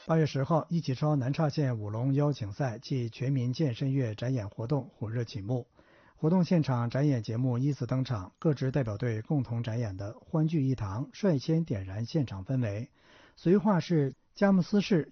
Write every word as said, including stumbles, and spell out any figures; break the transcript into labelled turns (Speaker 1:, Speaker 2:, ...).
Speaker 1: 八月十号，一起超南岔县舞龙邀请赛暨全民健身月展演活动火热启幕。活动现场展演节目依次登场，各支代表队共同展演的欢聚一堂率先点燃现场氛围。绥化市佳木斯市